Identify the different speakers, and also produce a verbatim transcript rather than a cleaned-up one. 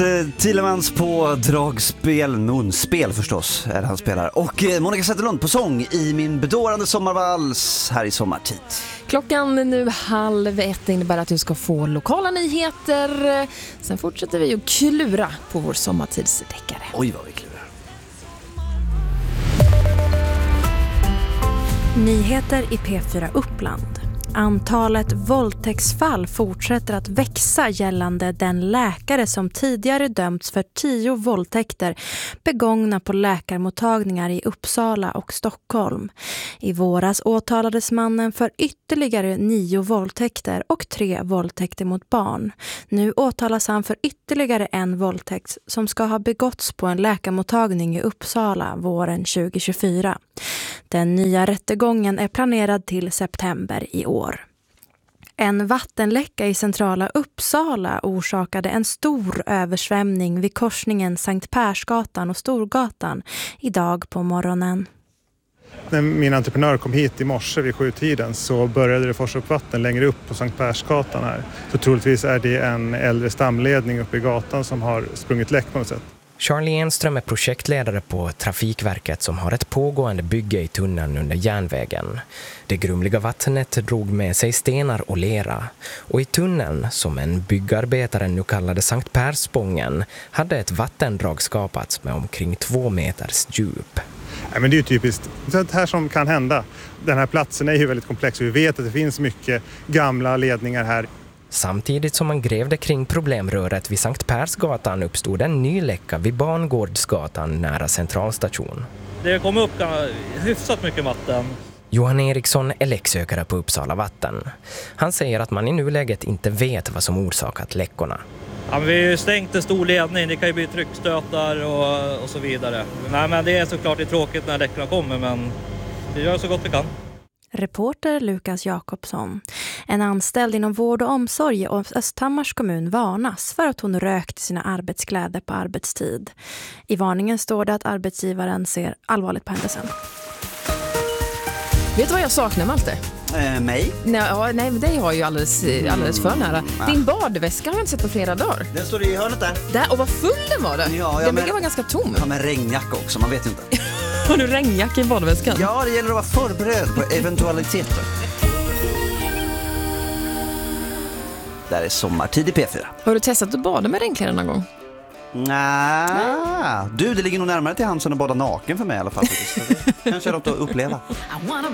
Speaker 1: Thielemans på dragspel, munspel förstås är det han spelar. Och Monica Zetterlund på sång i Min bedårande sommarvals här i sommartid.
Speaker 2: Klockan är nu halv ett, innebär att du ska få lokala nyheter. Sen fortsätter vi att klura på vår sommartidsdeckare.
Speaker 1: Oj vad vi klurar.
Speaker 3: Nyheter i P fyra Uppland. Antalet våldtäktsfall fortsätter att växa gällande den läkare som tidigare dömts för tio våldtäkter begångna på läkarmottagningar i Uppsala och Stockholm. I våras åtalades mannen för ytterligare nio våldtäkter och tre våldtäkter mot barn. Nu åtalas han för ytterligare en våldtäkt som ska ha begåtts på en läkarmottagning i Uppsala våren tjugo tjugofyra. Den nya rättegången är planerad till september i år. En vattenläcka i centrala Uppsala orsakade en stor översvämning vid korsningen Sankt Persgatan och Storgatan idag på morgonen.
Speaker 4: När min entreprenör kom hit i morse vid sjutiden så började det forsa upp vatten längre upp på Sankt Persgatan här. Så troligtvis är det en äldre stamledning uppe i gatan som har sprungit läck på något sätt.
Speaker 5: Charlie Enström är projektledare på Trafikverket som har ett pågående bygge i tunneln under järnvägen. Det grumliga vattnet drog med sig stenar och lera. Och i tunneln, som en byggarbetare nu kallade Sankt Persspången, hade ett vattendrag skapats med omkring två meters djup.
Speaker 4: Ja, men det är ju typiskt. Det här som kan hända. Den här platsen är ju väldigt komplex och vi vet att det finns mycket gamla ledningar här.
Speaker 5: Samtidigt som man grävde kring problemröret vid Sankt Persgatan uppstod en ny läcka vid Bangårdsgatan nära centralstation.
Speaker 6: Det kom upp hyfsat mycket vatten.
Speaker 5: Johan Eriksson är läcksökare på Uppsala vatten. Han säger att man i nuläget inte vet vad som orsakat läckorna.
Speaker 6: Ja, vi har ju stängt en stor ledning, det kan ju bli tryckstötar och, och så vidare. Nej, men det är såklart det är tråkigt när läckorna kommer, men vi gör så gott vi kan.
Speaker 3: Reporter Lukas Jakobsson. En anställd inom vård och omsorg av Östhammars kommun varnas för att hon rökt sina arbetskläder på arbetstid. I varningen står det att arbetsgivaren ser allvarligt på händelsen.
Speaker 2: Vet du vad jag saknar, Malte?
Speaker 1: Eh, mig?
Speaker 2: Nej, ja, nej, det har jag ju alldeles, alldeles för nära. Din badväska har jag inte sett på flera dagar.
Speaker 1: Den står i hörnet där.
Speaker 2: Där, och vad full den var det.
Speaker 1: Ja,
Speaker 2: den
Speaker 1: men,
Speaker 2: brukar vara ganska tom.
Speaker 1: Ja, med regnjacka också, man vet ju inte.
Speaker 2: Har du regnjacka i badväskan?
Speaker 1: Ja, det gäller att vara förberedd på eventualiteter. Där är sommartid i P fyra.
Speaker 2: Har du testat att bada med regnkläder någon gång?
Speaker 1: Nah. Du, det ligger nog närmare till hands än att bada naken för mig i alla fall. Kanske är något att uppleva.